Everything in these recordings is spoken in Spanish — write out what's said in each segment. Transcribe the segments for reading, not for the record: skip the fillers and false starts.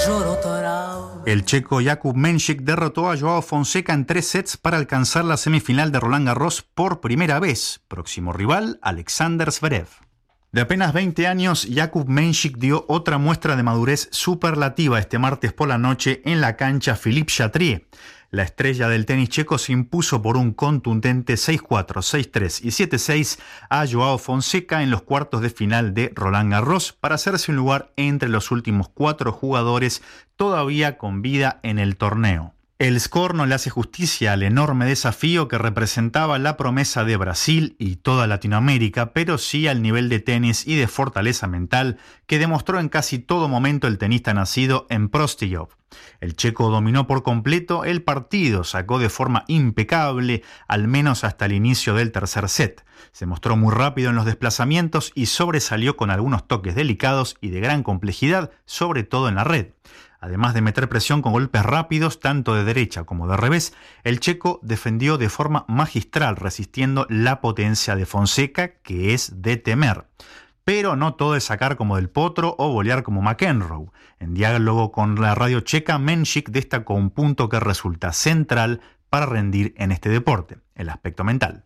El checo Jakub Mensik derrotó a Joao Fonseca en 3 sets para alcanzar la semifinal de Roland Garros por primera vez. Próximo rival, Alexander Zverev. De apenas 20 años, Jakub Mensik dio otra muestra de madurez superlativa este martes por la noche en la cancha Philippe Chatrier. La estrella del tenis checo se impuso por un contundente 6-4, 6-3 y 7-6 a Joao Fonseca en los cuartos de final de Roland Garros para hacerse un lugar entre los últimos 4 jugadores todavía con vida en el torneo. El score no le hace justicia al enorme desafío que representaba la promesa de Brasil y toda Latinoamérica, pero sí al nivel de tenis y de fortaleza mental que demostró en casi todo momento el tenista nacido en Prostějov. El checo dominó por completo el partido, sacó de forma impecable, al menos hasta el inicio del tercer set. Se mostró muy rápido en los desplazamientos y sobresalió con algunos toques delicados y de gran complejidad, sobre todo en la red. Además de meter presión con golpes rápidos, tanto de derecha como de revés, el checo defendió de forma magistral, resistiendo la potencia de Fonseca, que es de temer. Pero no todo es sacar como del potro o volear como McEnroe. En diálogo con la radio checa, Mensik destacó un punto que resulta central para rendir en este deporte, el aspecto mental.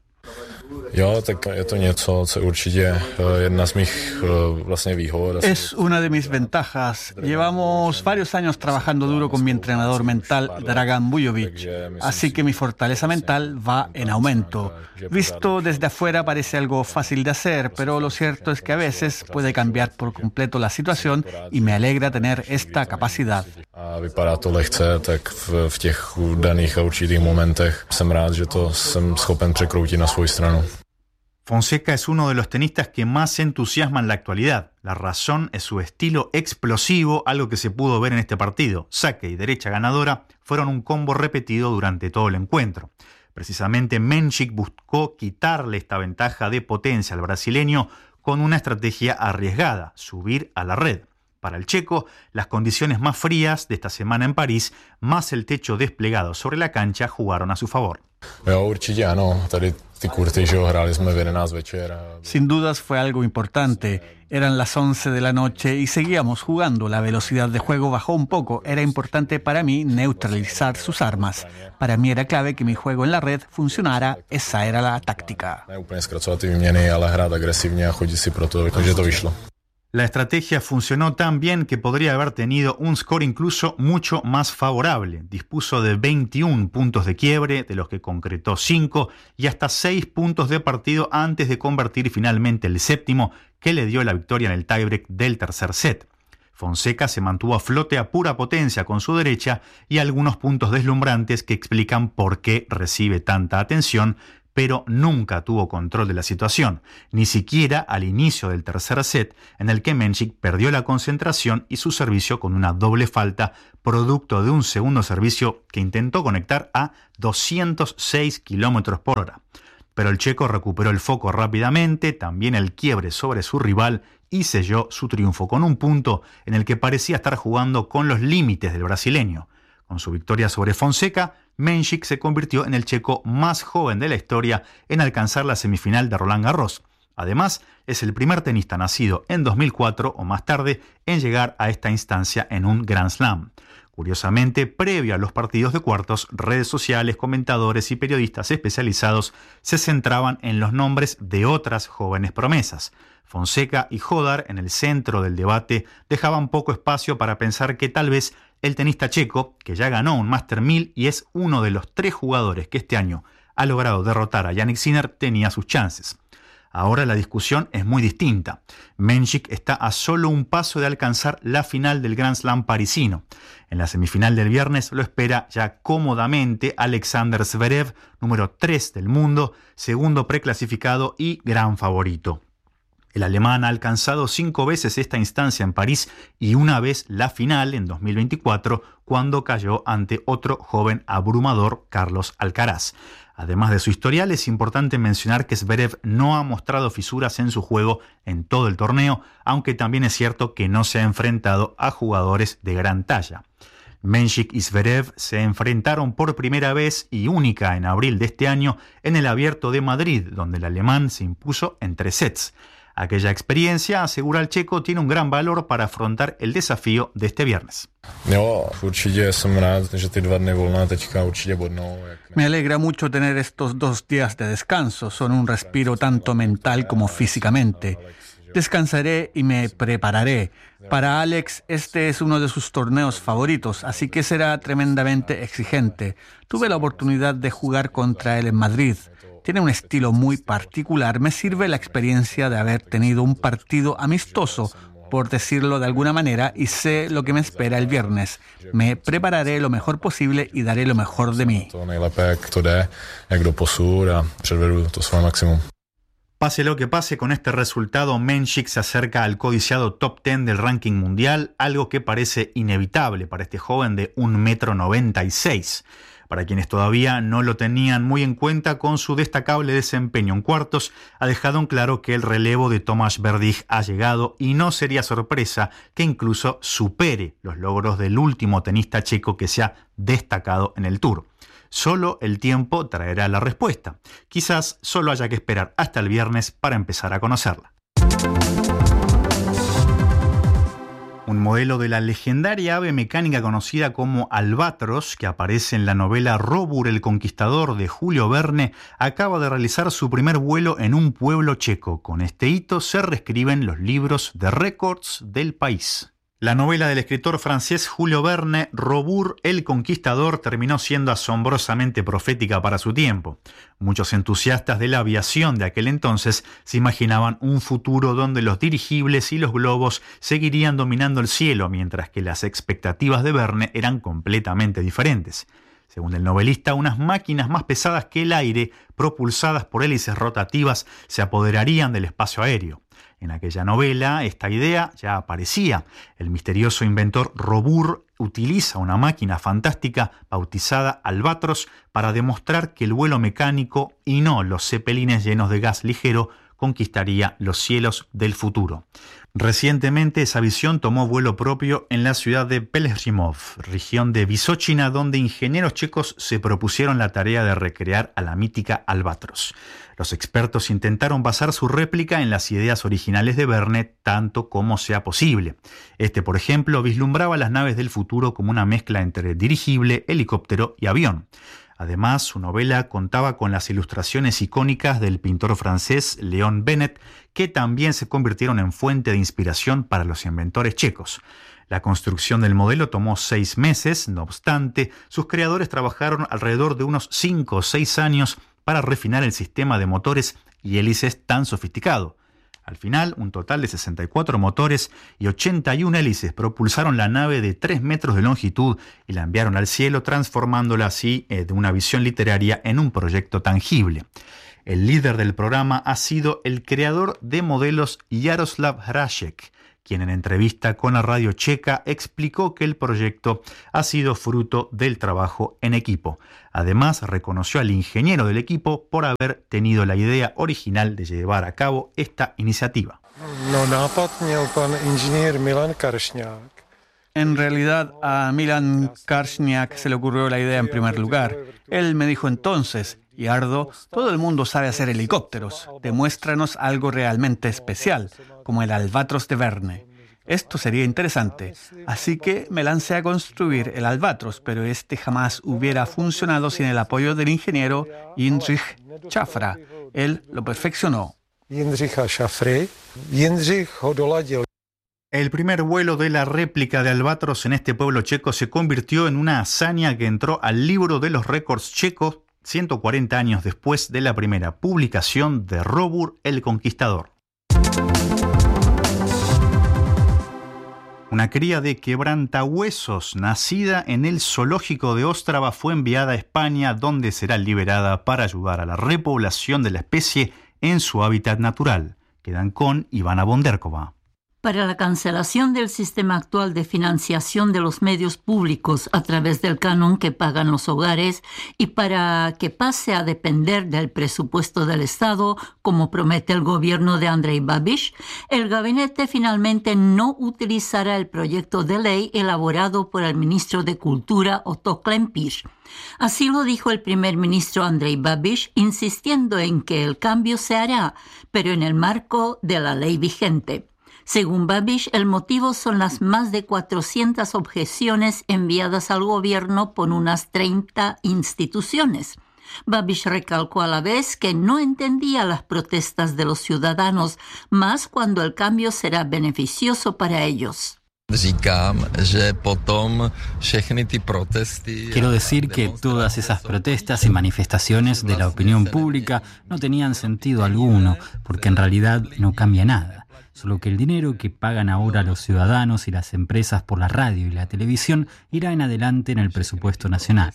Es una de mis ventajas. Llevamos varios años trabajando duro con mi entrenador mental, Dragan Vujovic, así que mi fortaleza mental va en aumento. Visto desde afuera parece algo fácil de hacer, pero lo cierto es que a veces puede cambiar por completo la situación y me alegra tener esta capacidad. Vypadá to lehce, tak v těch daných a určitých momentech jsem rád, že to jsem schopen překroutit na svou stranu. Fonseca es uno de los tenistas que más entusiasma en la actualidad. La razón es su estilo explosivo, algo que se pudo ver en este partido. Saque y derecha ganadora fueron un combo repetido durante todo el encuentro. Precisamente Mensik buscó quitarle esta ventaja de potencia al brasileño con una estrategia arriesgada, subir a la red. Para el checo, las condiciones más frías de esta semana en París, más el techo desplegado sobre la cancha, jugaron a su favor. Sin dudas fue algo importante. Eran las 11 de la noche y seguíamos jugando. La velocidad de juego bajó un poco. Era importante para mí neutralizar sus armas. Para mí era clave que mi juego en la red funcionara. Esa era la táctica. La estrategia funcionó tan bien que podría haber tenido un score incluso mucho más favorable. Dispuso de 21 puntos de quiebre, de los que concretó 5, y hasta 6 puntos de partido antes de convertir finalmente el séptimo, que le dio la victoria en el tiebreak del tercer set. Fonseca se mantuvo a flote a pura potencia con su derecha y algunos puntos deslumbrantes que explican por qué recibe tanta atención, pero nunca tuvo control de la situación, ni siquiera al inicio del tercer set, en el que Mensik perdió la concentración y su servicio con una doble falta, producto de un segundo servicio que intentó conectar a 206 km por hora. Pero el checo recuperó el foco rápidamente, también el quiebre sobre su rival, y selló su triunfo con un punto en el que parecía estar jugando con los límites del brasileño. Con su victoria sobre Fonseca, Mensik se convirtió en el checo más joven de la historia en alcanzar la semifinal de Roland Garros. Además, es el primer tenista nacido en 2004 o más tarde en llegar a esta instancia en un Grand Slam. Curiosamente, previo a los partidos de cuartos, redes sociales, comentadores y periodistas especializados se centraban en los nombres de otras jóvenes promesas. Fonseca y Hodar, en el centro del debate, dejaban poco espacio para pensar que tal vez el tenista checo, que ya ganó un Master 1000 y es uno de los 3 jugadores que este año ha logrado derrotar a Jannik Sinner, tenía sus chances. Ahora la discusión es muy distinta. Mensik está a solo un paso de alcanzar la final del Grand Slam parisino. En la semifinal del viernes lo espera ya cómodamente Alexander Zverev, número 3 del mundo, segundo preclasificado y gran favorito. El alemán ha alcanzado 5 veces esta instancia en París y una vez la final en 2024, cuando cayó ante otro joven abrumador, Carlos Alcaraz. Además de su historial, es importante mencionar que Zverev no ha mostrado fisuras en su juego en todo el torneo, aunque también es cierto que no se ha enfrentado a jugadores de gran talla. Mensik y Zverev se enfrentaron por primera vez y única en abril de este año en el Abierto de Madrid, donde el alemán se impuso en 3 sets. Aquella experiencia, asegura el checo, tiene un gran valor para afrontar el desafío de este viernes. Me alegra mucho tener estos 2 días de descanso. Son un respiro tanto mental como físicamente. Descansaré y me prepararé. Para Alex, este es uno de sus torneos favoritos, así que será tremendamente exigente. Tuve la oportunidad de jugar contra él en Madrid. Tiene un estilo muy particular. Me sirve la experiencia de haber tenido un partido amistoso, por decirlo de alguna manera, y sé lo que me espera el viernes. Me prepararé lo mejor posible y daré lo mejor de mí. Pase lo que pase, con este resultado, Menchik se acerca al codiciado top 10 del ranking mundial, algo que parece inevitable para este joven de 1,96 m. Para quienes todavía no lo tenían muy en cuenta, con su destacable desempeño en cuartos, ha dejado en claro que el relevo de Tomáš Berdych ha llegado y no sería sorpresa que incluso supere los logros del último tenista checo que se ha destacado en el Tour. Solo el tiempo traerá la respuesta. Quizás solo haya que esperar hasta el viernes para empezar a conocerla. Un modelo de la legendaria ave mecánica conocida como Albatros, que aparece en la novela Robur el Conquistador de Julio Verne, acaba de realizar su primer vuelo en un pueblo checo. Con este hito se reescriben los libros de récords del país. La novela del escritor francés Julio Verne, Robur el Conquistador, terminó siendo asombrosamente profética para su tiempo. Muchos entusiastas de la aviación de aquel entonces se imaginaban un futuro donde los dirigibles y los globos seguirían dominando el cielo, mientras que las expectativas de Verne eran completamente diferentes. Según el novelista, unas máquinas más pesadas que el aire, propulsadas por hélices rotativas, se apoderarían del espacio aéreo. En aquella novela, esta idea ya aparecía. El misterioso inventor Robur utiliza una máquina fantástica bautizada Albatros para demostrar que el vuelo mecánico y no los zeppelines llenos de gas ligero conquistaría los cielos del futuro. Recientemente esa visión tomó vuelo propio en la ciudad de Pelhřimov, región de Vysočina, donde ingenieros checos se propusieron la tarea de recrear a la mítica Albatros. Los expertos intentaron basar su réplica en las ideas originales de Verne tanto como sea posible. Este, por ejemplo, vislumbraba las naves del futuro como una mezcla entre dirigible, helicóptero y avión. Además, su novela contaba con las ilustraciones icónicas del pintor francés Léon Bennett, que también se convirtieron en fuente de inspiración para los inventores checos. La construcción del modelo tomó 6 meses, no obstante, sus creadores trabajaron alrededor de unos 5 o 6 años para refinar el sistema de motores y hélices tan sofisticado. Al final, un total de 64 motores y 81 hélices propulsaron la nave de 3 metros de longitud y la enviaron al cielo, transformándola así de una visión literaria en un proyecto tangible. El líder del programa ha sido el creador de modelos Jaroslav Hrasek, quien en entrevista con la radio checa explicó que el proyecto ha sido fruto del trabajo en equipo. Además, reconoció al ingeniero del equipo por haber tenido la idea original de llevar a cabo esta iniciativa. En realidad, a Milan Karšňák se le ocurrió la idea en primer lugar. Él me dijo entonces: Jardo, todo el mundo sabe hacer helicópteros. Demuéstranos algo realmente especial, como el Albatros de Verne. Esto sería interesante. Así que me lancé a construir el Albatros, pero este jamás hubiera funcionado sin el apoyo del ingeniero Jindřich Čafra. Él lo perfeccionó. El primer vuelo de la réplica de Albatros en este pueblo checo se convirtió en una hazaña que entró al libro de los récords checos 140 años después de la primera publicación de Robur el Conquistador. Una cría de quebrantahuesos nacida en el zoológico de Ostrava fue enviada a España, donde será liberada para ayudar a la repoblación de la especie en su hábitat natural. Quedan con Ivana Bonderkova. Para la cancelación del sistema actual de financiación de los medios públicos a través del canon que pagan los hogares y para que pase a depender del presupuesto del Estado, como promete el gobierno de Andrej Babiš, el gabinete finalmente no utilizará el proyecto de ley elaborado por el ministro de Cultura, Otto Klempiš. Así lo dijo el primer ministro Andrej Babiš, insistiendo en que el cambio se hará, pero en el marco de la ley vigente. Según Babiš, el motivo son las más de 400 objeciones enviadas al gobierno por unas 30 instituciones. Babiš recalcó a la vez que no entendía las protestas de los ciudadanos, más cuando el cambio será beneficioso para ellos. Quiero decir que todas esas protestas y manifestaciones de la opinión pública no tenían sentido alguno, porque en realidad no cambia nada. Solo que el dinero que pagan ahora los ciudadanos y las empresas por la radio y la televisión irá en adelante en el presupuesto nacional.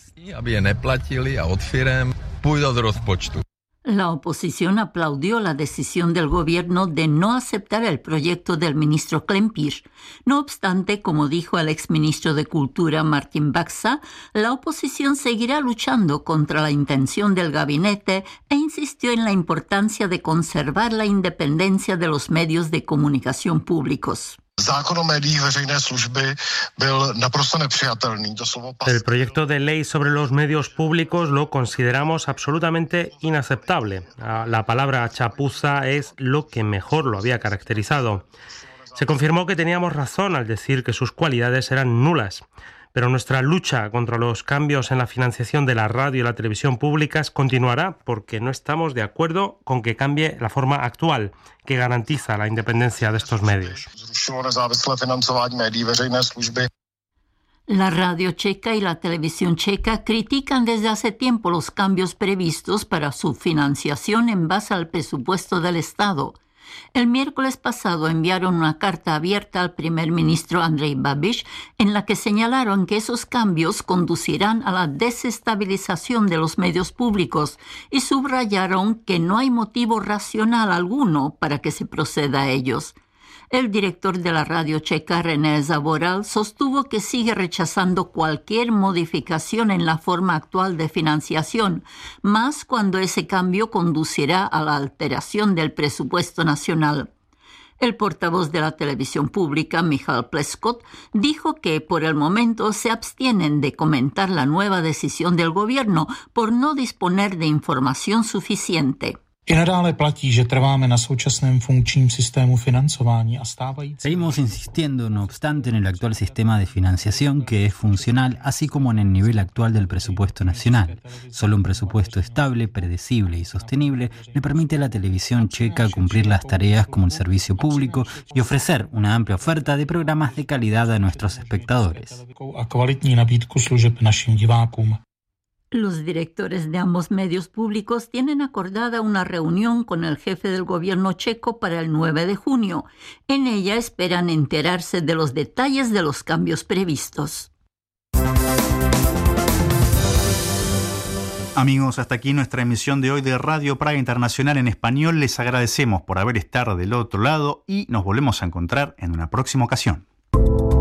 La oposición aplaudió la decisión del gobierno de no aceptar el proyecto del ministro Klempiš. No obstante, como dijo el exministro de Cultura Martin Baxa, la oposición seguirá luchando contra la intención del gabinete e insistió en la importancia de conservar la independencia de los medios de comunicación públicos. El proyecto de ley sobre los medios públicos lo consideramos absolutamente inaceptable. La palabra chapuza es lo que mejor lo había caracterizado. Se confirmó que teníamos razón al decir que sus cualidades eran nulas. Pero nuestra lucha contra los cambios en la financiación de la radio y la televisión públicas continuará porque no estamos de acuerdo con que cambie la forma actual, que garantiza la independencia de estos medios. La radio checa y la televisión checa critican desde hace tiempo los cambios previstos para su financiación en base al presupuesto del Estado. El miércoles pasado enviaron una carta abierta al primer ministro Andrej Babiš en la que señalaron que esos cambios conducirán a la desestabilización de los medios públicos y subrayaron que no hay motivo racional alguno para que se proceda a ellos. El director de la radio checa, René Zavoral, sostuvo que sigue rechazando cualquier modificación en la forma actual de financiación, más cuando ese cambio conducirá a la alteración del presupuesto nacional. El portavoz de la televisión pública, Michal Pleskot, dijo que por el momento se abstienen de comentar la nueva decisión del gobierno por no disponer de información suficiente. Seguimos insistiendo, no obstante, en el actual sistema de financiación que es funcional, así como en el nivel actual del presupuesto nacional. Solo un presupuesto estable, predecible y sostenible le permite a la televisión checa cumplir las tareas como el servicio público y ofrecer una amplia oferta de programas de calidad a nuestros espectadores. Los directores de ambos medios públicos tienen acordada una reunión con el jefe del gobierno checo para el 9 de junio. En ella esperan enterarse de los detalles de los cambios previstos. Amigos, hasta aquí nuestra emisión de hoy de Radio Praga Internacional en español. Les agradecemos por haber estado del otro lado y nos volvemos a encontrar en una próxima ocasión.